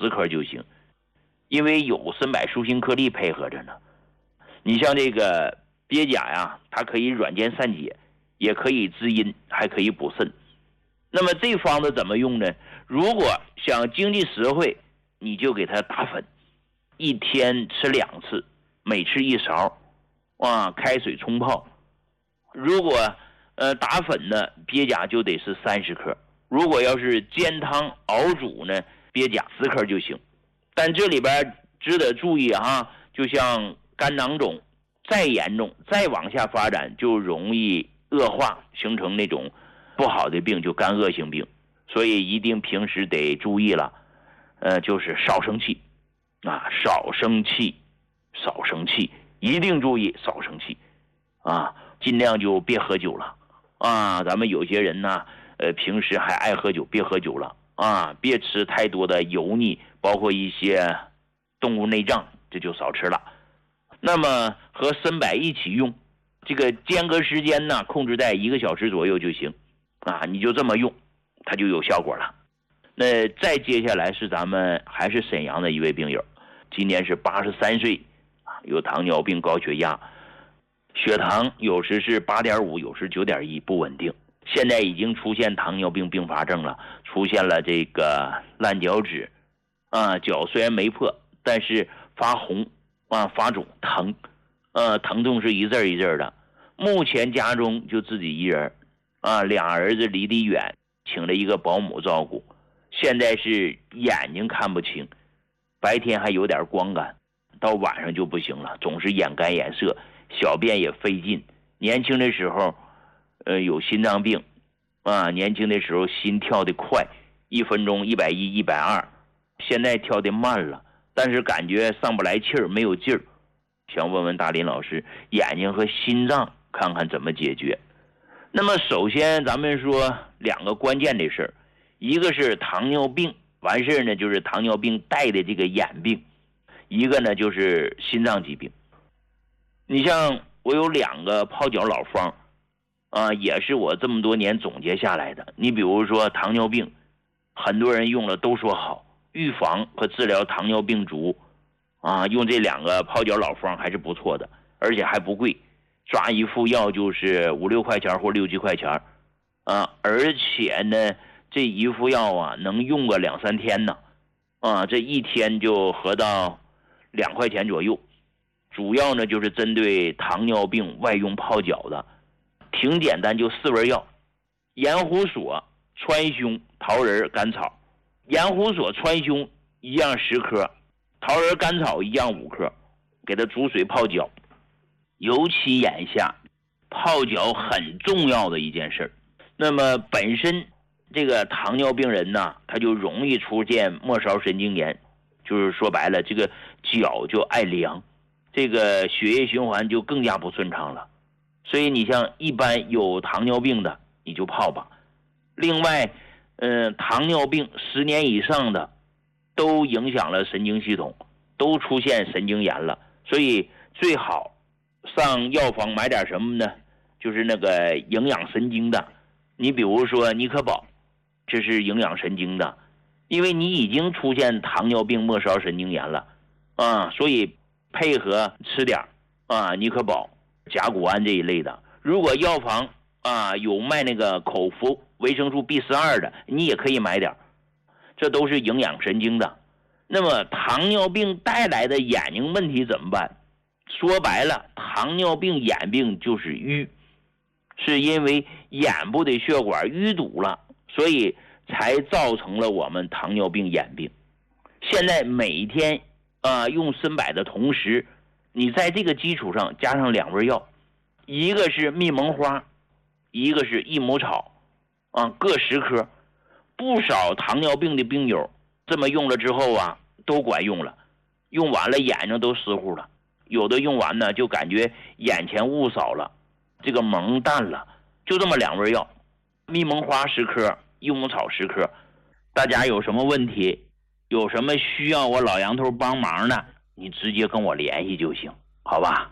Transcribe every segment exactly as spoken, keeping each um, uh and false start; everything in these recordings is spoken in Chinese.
十颗就行，因为有参柏舒心颗粒配合着呢。你像这个鳖甲呀，它可以软坚散结，也可以滋阴，还可以补肾。那么这方子怎么用呢？如果想经济实惠，你就给它打粉，一天吃两次，每次一勺，啊，开水冲泡。如果呃打粉呢，鳖甲就得是三十克。如果要是煎汤熬煮呢，鳖甲十克就行。但这里边值得注意哈，就像肝囊肿再严重再往下发展，就容易恶化，形成那种不好的病，就肝恶性病。所以一定平时得注意了，呃，就是少生气啊，少生气，少生气，一定注意少生气啊，尽量就别喝酒了啊。咱们有些人呢，呃，平时还爱喝酒，别喝酒了啊，别吃太多的油腻，包括一些动物内脏，这就少吃了。那么和参柏一起用，这个间隔时间呢，控制在一个小时左右就行啊，你就这么用，它就有效果了。那再接下来是咱们还是沈阳的一位病友，今年是八十三岁，有糖尿病、高血压，血糖有时是八点五，有时九点一，不稳定。现在已经出现糖尿病并发症了，出现了这个烂脚趾啊，脚虽然没破，但是发红啊，发肿疼，呃，疼痛是一阵一阵的。目前家中就自己一人啊，俩儿子离得远，请了一个保姆照顾。现在是眼睛看不清，白天还有点光感，到晚上就不行了，总是眼干眼涩，小便也费劲。年轻的时候呃，有心脏病啊，年轻的时候心跳得快，一分钟一百一、一百二，现在跳得慢了，但是感觉上不来气儿，没有劲儿。想问问大林老师，眼睛和心脏看看怎么解决。那么首先咱们说两个关键的事儿，一个是糖尿病，完事儿呢就是糖尿病带的这个眼病，一个呢就是心脏疾病。你像我有两个泡脚老方啊，也是我这么多年总结下来的。你比如说糖尿病，很多人用了都说好，预防和治疗糖尿病足啊，用这两个泡脚老方还是不错的，而且还不贵，抓一副药就是五六块钱或六七块钱啊，而且呢这一副药啊能用个两三天呢啊，这一天就合到两块钱左右。主要呢就是针对糖尿病外用泡脚的，挺简单，就四味药：盐胡索、川芎、桃仁、甘草。盐胡索、川芎一样十克，桃仁、甘草一样五克，给它煮水泡脚。尤其眼下泡脚很重要的一件事。那么本身这个糖尿病人呢，他就容易出现末梢神经炎，就是说白了，这个脚就爱凉，这个血液循环就更加不顺畅了。所以你像一般有糖尿病的你就泡吧。另外呃，糖尿病十年以上的都影响了神经系统，都出现神经炎了，所以最好上药房买点什么呢？就是那个营养神经的。你比如说尼可宝，这是营养神经的，因为你已经出现糖尿病末梢神经炎了啊，所以配合吃点啊尼可宝、甲钴胺这一类的。如果药房啊有卖那个口服维生素 B 十二 的，你也可以买点，这都是营养神经的。那么糖尿病带来的眼睛问题怎么办？说白了，糖尿病眼病就是淤，是因为眼部的血管淤堵了，所以才造成了我们糖尿病眼病。现在每天啊、呃、用参柏的同时，你在这个基础上加上两味药，一个是蜜蒙花，一个是益母草啊，各十克。不少糖尿病的病友这么用了之后啊，都管用了，用完了眼睛都湿乎了，有的用完呢就感觉眼前雾少了，这个蒙淡了。就这么两味药，蜜蒙花十克，益母草十克。大家有什么问题，有什么需要我老杨头帮忙的，你直接跟我联系就行，好吧？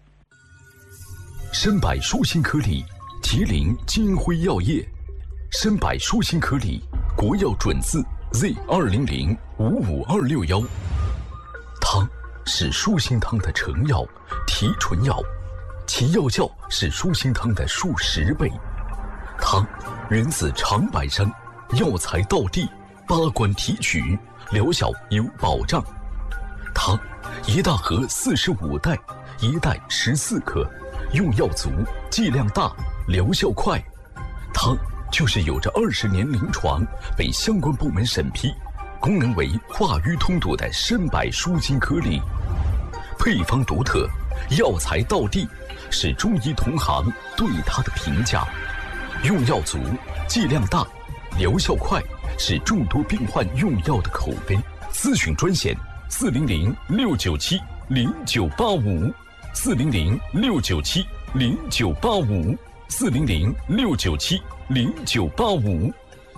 参柏舒心颗粒，麒麟金辉药业。参柏舒心颗粒，国药准字， Z 二零零五五二六幺。汤是舒心汤的成药、提纯药，其药效是舒心汤的数十倍。汤源自长白山，药材到地，八关提取，疗效有保障。汤一大盒四十五袋，一袋十四克，用药足，剂量大，疗效快。汤就是有着二十年临床，被相关部门审批，功能为化瘀通堵的深白舒筋颗粒。配方独特，药材到地，是中医同行对它的评价。用药足，剂量大，疗效快，是众多病患用药的口碑。咨询专线四零零六九七零九八五，四零零六九七零九八五，四零零六九七零九八五。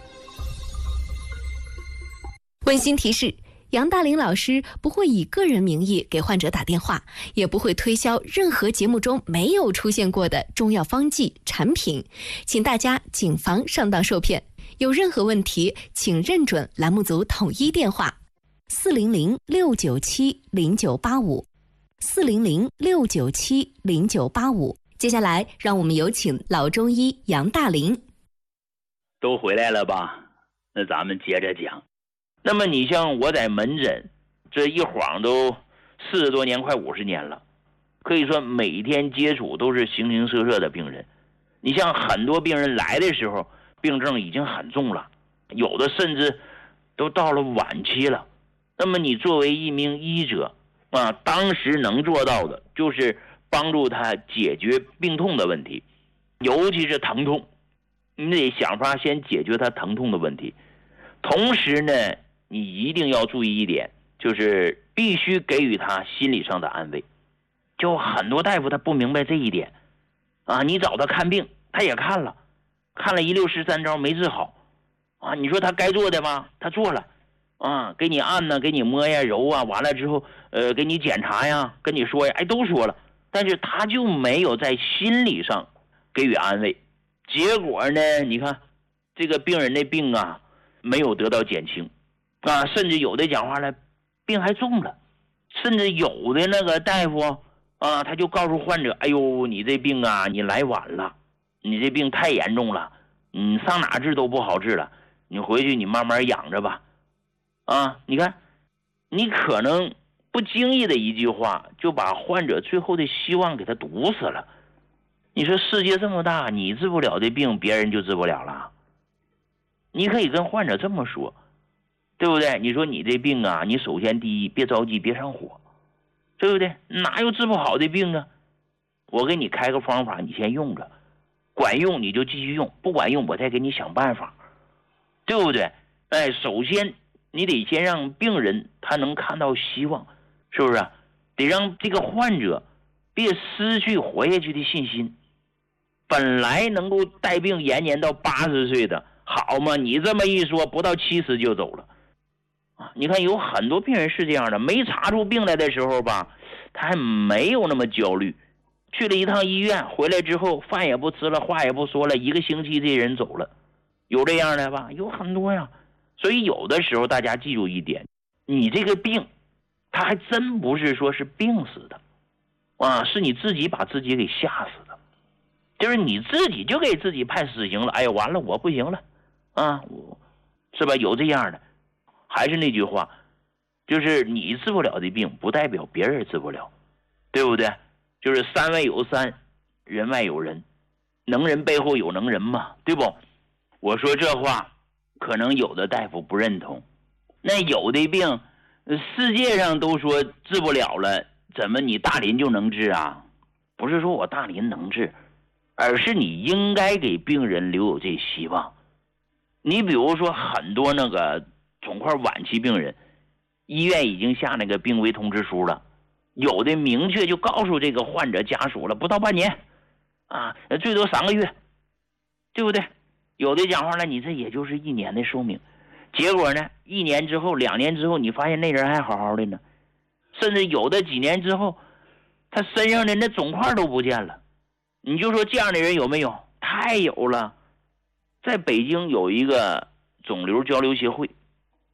温馨提示：杨大林老师不会以个人名义给患者打电话，也不会推销任何节目中没有出现过的中药方剂产品，请大家谨防上当受骗。有任何问题，请认准栏目组统一电话：四零零六九七零九八五，四零零六九七零九八五。接下来，让我们有请老中医杨大林。 都回来了吧？那咱们接着讲。那么你像我在门诊，这一晃都四十多年，快五十年了，可以说每天接触都是形形色色的病人。你像很多病人来的时候，病症已经很重了，有的甚至都到了晚期了。那么你作为一名医者啊，当时能做到的就是帮助他解决病痛的问题，尤其是疼痛，你得想法先解决他疼痛的问题。同时呢，你一定要注意一点，就是必须给予他心理上的安慰。就很多大夫他不明白这一点啊，你找他看病，他也看了，看了一六十三招没治好啊，你说他该做的吧，他做了啊，给你按呢，给你摸呀揉啊，完了之后呃给你检查呀，跟你说呀，哎都说了，但是他就没有在心理上给予安慰。结果呢，你看这个病人的病啊没有得到减轻啊，甚至有的讲话了，病还重了，甚至有的那个大夫啊，他就告诉患者，哎呦，你这病啊，你来晚了，你这病太严重了，你上哪治都不好治了，你回去你慢慢养着吧。啊，你看，你可能不经意的一句话，就把患者最后的希望给他堵死了。你说世界这么大，你治不了的病，别人就治不了了。你可以跟患者这么说，对不对？你说你这病啊，你首先第一别着急，别上火，对不对？哪有治不好的病啊？我给你开个方法，你先用着，管用你就继续用，不管用我再给你想办法，对不对？哎，首先你得先让病人他能看到希望，是不是？得让这个患者别失去活下去的信心。本来能够带病延年到八十岁的，好嘛，你这么一说，不到七十就走了啊！你看有很多病人是这样的，没查出病来的时候吧，他还没有那么焦虑，去了一趟医院，回来之后饭也不吃了，话也不说了，一个星期这人走了，有这样的吧？有很多呀。所以有的时候大家记住一点，你这个病他还真不是说是病死的啊，是你自己把自己给吓死的，就是你自己就给自己判死刑了。哎呀，完了，我不行了啊，我是吧？有这样的。还是那句话，就是你治不了的病不代表别人治不了，对不对？就是山外有山，人外有人，能人背后有能人嘛，对不？我说这话可能有的大夫不认同，那有的病世界上都说治不了了，怎么你大林就能治啊？不是说我大林能治，而是你应该给病人留有这希望。你比如说很多那个肿块晚期病人，医院已经下那个病危通知书了，有的明确就告诉这个患者家属了，不到半年啊，最多三个月，对不对？有的讲话了，你这也就是一年的寿命，结果呢，一年之后两年之后，你发现那人还好好的呢，甚至有的几年之后他身上的那肿块都不见了。你就说这样的人有没有？太有了。在北京有一个肿瘤交流协会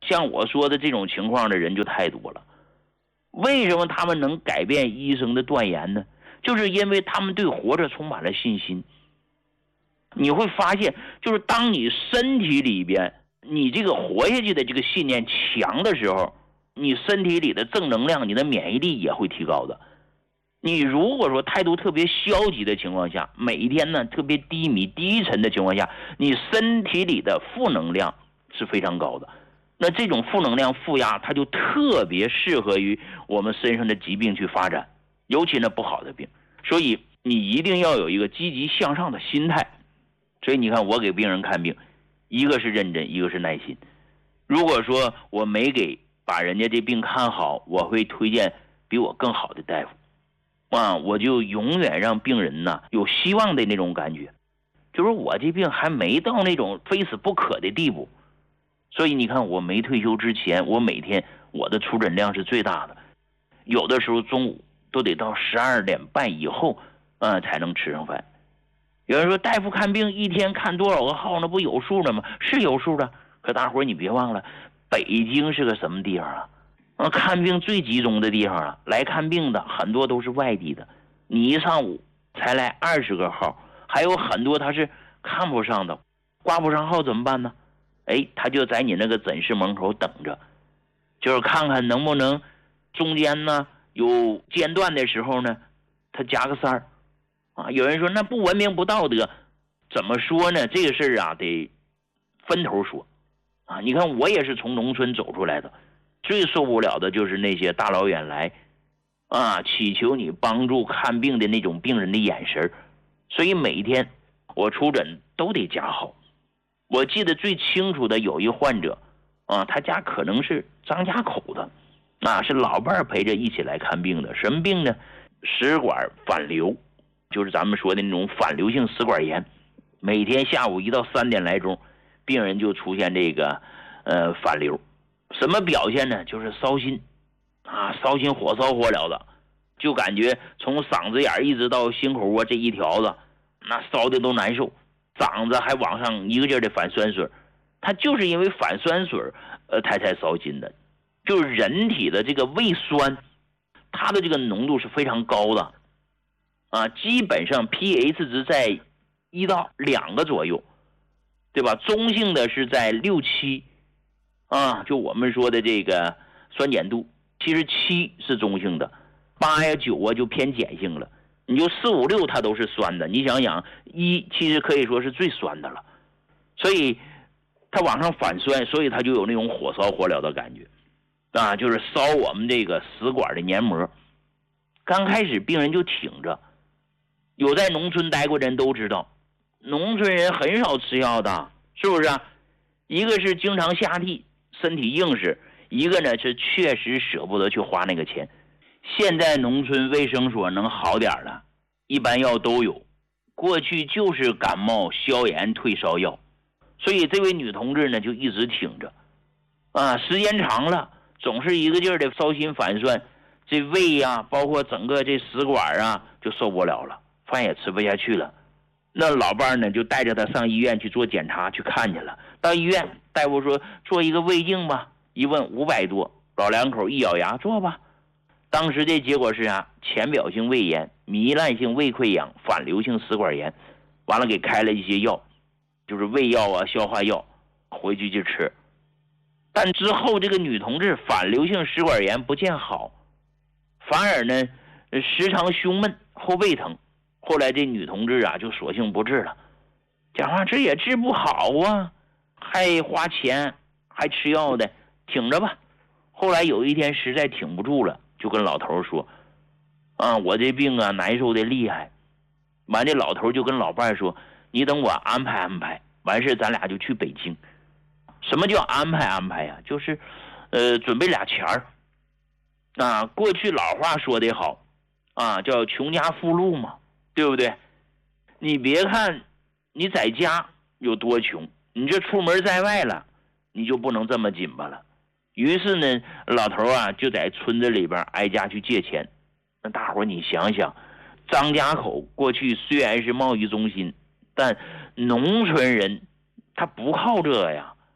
像我说的这种情况的人就太多了。为什么他们能改变医生的断言呢？就是因为他们对活着充满了信心。你会发现，就是当你身体里边你这个活下去的这个信念强的时候，你身体里的正能量，你的免疫力也会提高的。你如果说态度特别消极的情况下，每一天呢特别低迷低沉的情况下，你身体里的负能量是非常高的。那这种负能量负压，它就特别适合于我们身上的疾病去发展，尤其呢不好的病。所以你一定要有一个积极向上的心态。所以你看，我给病人看病，一个是认真，一个是耐心。如果说我没给把人家这病看好，我会推荐比我更好的大夫啊，我就永远让病人呢有希望的那种感觉，就是我这病还没到那种非死不可的地步。所以你看，我没退休之前，我每天我的出诊量是最大的，有的时候中午都得到十二点半以后，嗯，才能吃上饭。有人说，大夫看病一天看多少个号，那不有数的吗？是有数的，可大伙儿你别忘了，北京是个什么地方啊？啊，看病最集中的地方啊，来看病的很多都是外地的，你一上午才来二十个号，还有很多他是看不上的，挂不上号怎么办呢？哎，他就在你那个诊室门口等着，就是看看能不能中间呢有间断的时候呢，他加个塞儿啊。有人说那不文明不道德，怎么说呢？这个事儿啊得分头说啊。你看我也是从农村走出来的，最受不了的就是那些大老远来啊祈求你帮助看病的那种病人的眼神。所以每天我出诊都得加号。我记得最清楚的有一患者啊，他家可能是张家口的啊，是老伴儿陪着一起来看病的。什么病呢？食管反流，就是咱们说的那种反流性食管炎。每天下午一到三点来钟，病人就出现这个呃反流。什么表现呢？就是烧心啊，烧心火烧火燎的，就感觉从嗓子眼一直到心口窝这一条子，那烧的都难受，嗓子还往上一个劲儿的反酸水。它就是因为反酸水呃它才烧心的。就是人体的这个胃酸，它的这个浓度是非常高的啊，基本上 pH 值在一到两个左右，对吧？中性的是在六七啊，就我们说的这个酸碱度，其实七是中性的，八呀九啊就偏碱性了。你就四五六它都是酸的，你想想一其实可以说是最酸的了，所以它往上反酸，所以它就有那种火烧火燎的感觉啊，就是烧我们这个食管的黏膜。刚开始病人就挺着，有在农村待过人都知道，农村人很少吃药的，是不是啊？一个是经常下地身体硬实，一个呢是确实舍不得去花那个钱。现在农村卫生所能好点了，一般药都有，过去就是感冒消炎退烧药，所以这位女同志呢就一直挺着啊，时间长了总是一个劲儿的烧心反酸，这胃呀、啊、包括整个这食管啊就受不了了，饭也吃不下去了。那老伴呢就带着她上医院去做检查去看去了。到医院大夫说做一个胃镜吧，一问五百多，老两口一咬牙做吧。当时的结果是啊，浅表性胃炎、糜烂性胃溃疡、反流性食管炎，完了给开了一些药，就是胃药啊、消化药，回去就吃。但之后这个女同志反流性食管炎不见好，反而呢时常胸闷、后背疼。后来这女同志啊就索性不治了，讲话这也治不好啊，还花钱还吃药的，挺着吧。后来有一天实在挺不住了，就跟老头说啊，我这病啊难受的厉害。完，这老头就跟老伴说，你等我安排安排，完事咱俩就去北京。什么叫安排安排呀、啊？就是呃准备俩钱儿啊。过去老话说得好啊，叫穷家富路嘛，对不对？你别看你在家有多穷，你这出门在外了，你就不能这么紧巴了。于是呢，老头啊就在村子里边挨家去借钱。那大伙儿你想想，张家口过去虽然是贸易中心，但农村人他不靠这呀，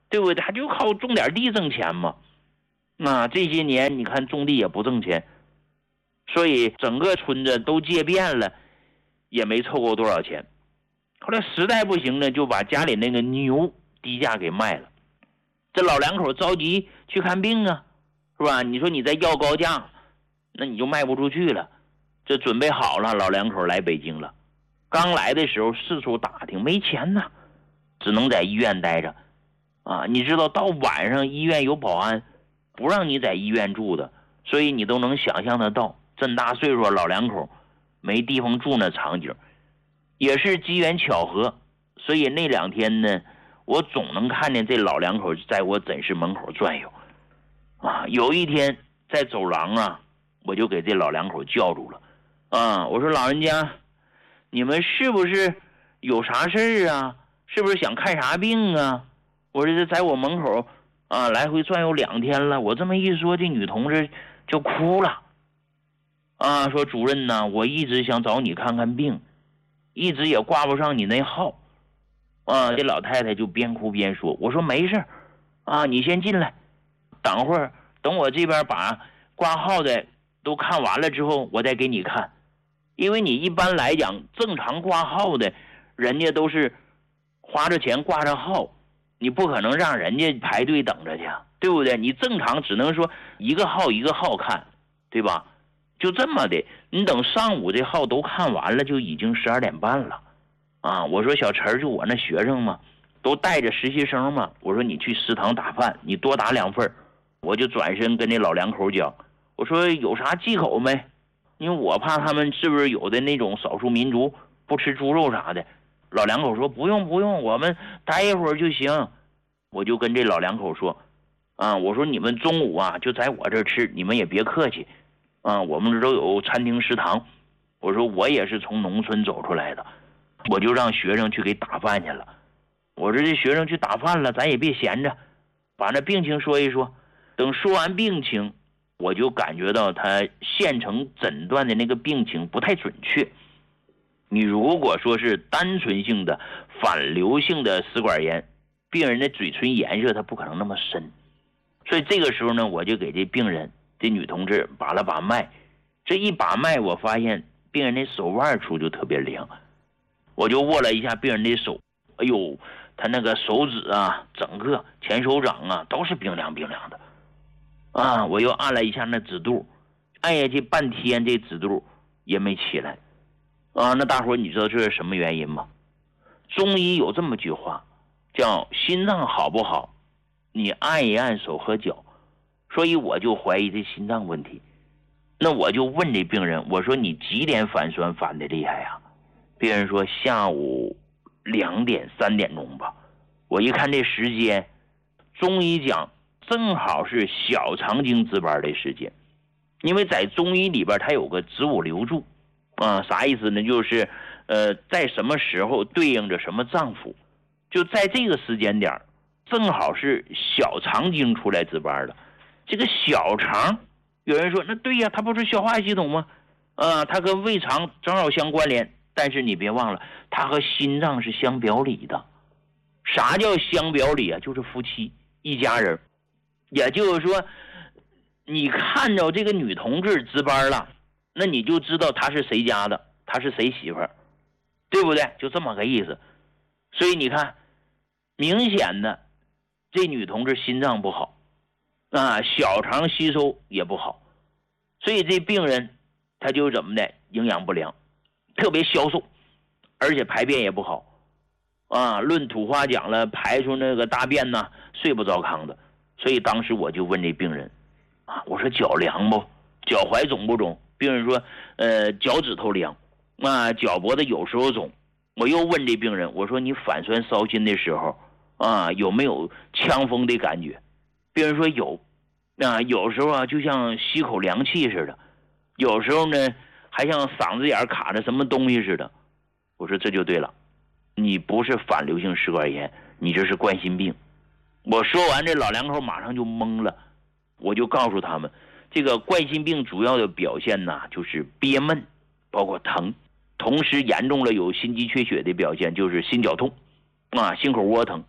对不对？他就靠种点地挣钱嘛。那这些年你看种地也不挣钱，所以整个村子都借遍了，也没凑够多少钱。后来实在不行呢，就把家里那个牛低价给卖了。这老两口着急去看病啊，是吧？你说你再要高价，那你就卖不出去了。这准备好了，老两口来北京了。刚来的时候四处打听，没钱呐，只能在医院待着啊。你知道到晚上医院有保安，不让你在医院住的，所以你都能想象得到，这么大岁数老两口没地方住那场景。也是机缘巧合，所以那两天呢，我总能看见这老两口在我诊室门口转悠啊。有一天在走廊啊，我就给这老两口叫住了啊，我说老人家，你们是不是有啥事儿啊？是不是想看啥病啊？我说这在我门口啊来回转悠两天了。我这么一说，这女同志就哭了啊，说主任呢，我一直想找你看看病，一直也挂不上你那号啊。这老太太就边哭边说，我说没事啊，你先进来，等会儿等我这边把挂号的都看完了之后，我再给你看。因为你一般来讲正常挂号的人家都是花着钱挂着号，你不可能让人家排队等着去，对不对？你正常只能说一个号一个号看，对吧？就这么的，你等上午这号都看完了，就已经十二点半了啊。我说小陈就我那学生嘛，都带着实习生嘛，我说你去食堂打饭，你多打两份。我就转身跟那老两口讲，我说有啥忌口没？因为我怕他们是不是有的那种少数民族不吃猪肉啥的。老两口说不用不用，我们待一会儿就行。我就跟这老两口说啊，我说你们中午啊就在我这儿吃，你们也别客气啊，我们这都有餐厅食堂。我说我也是从农村走出来的，我就让学生去给打饭去了。我说这学生去打饭了，咱也别闲着，把那病情说一说。等说完病情，我就感觉到他现成诊断的那个病情不太准确。你如果说是单纯性的反流性的食管炎，病人的嘴唇颜色他不可能那么深。所以这个时候呢，我就给这病人这女同志把了把脉。这一把脉，我发现病人的手腕处就特别凉。我就握了一下病人的手，哎呦，他那个手指啊，整个前手掌啊都是冰凉冰凉的啊。我又按了一下那指肚，按下去半天，这指肚也没起来啊。那大伙你知道这是什么原因吗？中医有这么句话，叫心脏好不好，你按一按手和脚。所以我就怀疑这心脏问题。那我就问这病人，我说你几点反酸反的厉害呀？病人说下午两点三点钟吧。我一看这时间，中医讲正好是小肠经值班的时间。因为在中医里边它有个子午流注啊，啥意思呢？就是呃，在什么时候对应着什么脏腑，就在这个时间点正好是小肠经出来值班了。这个小肠，有人说那对呀，它不是消化系统吗？啊，它跟胃肠正好相关联。但是你别忘了，它和心脏是相表里的。啥叫相表里啊？就是夫妻一家人。也就是说，你看着这个女同志值班了，那你就知道她是谁家的，她是谁媳妇儿，对不对？就这么个意思。所以你看，明显的这女同志心脏不好啊，小肠吸收也不好，所以这病人他就怎么的，营养不良，特别消瘦，而且排便也不好啊。论土话讲了，排出那个大便呢，睡不着炕的。所以当时我就问这病人啊，我说脚凉不？脚踝肿不肿？病人说，呃，脚趾头凉啊，脚脖子有时候肿。我又问这病人，我说你反酸烧心的时候啊，有没有呛风的感觉？病人说有啊，有时候啊就像吸口凉气似的，有时候呢还像嗓子眼卡着什么东西似的。我说这就对了，你不是反流性食管炎，你这是冠心病。我说完，这老两口马上就懵了。我就告诉他们，这个冠心病主要的表现呢，就是憋闷，包括疼，同时严重了有心肌缺血的表现，就是心绞痛啊，心口窝疼。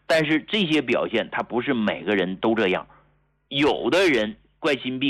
但是这些表现它不是每个人都这样，有的人冠心病